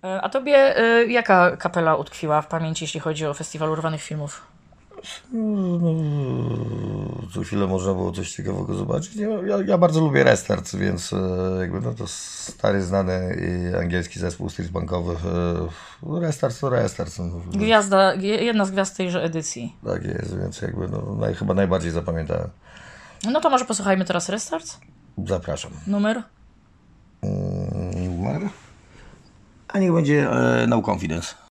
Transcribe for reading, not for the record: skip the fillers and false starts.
A tobie jaka kapela utkwiła w pamięci, jeśli chodzi o Festiwal Urwanych Filmów? No, co chwilę można było coś ciekawego zobaczyć. Ja bardzo lubię Restart, więc jakby no to stary, znany i angielski zespół street punkowy. Restart to Restart. No, Jedna z gwiazd tejże edycji. tak jest, więc jakby no, chyba najbardziej zapamiętałem. No to może posłuchajmy teraz Restarts? Zapraszam. Numer? Numer? A niech będzie No Confidence.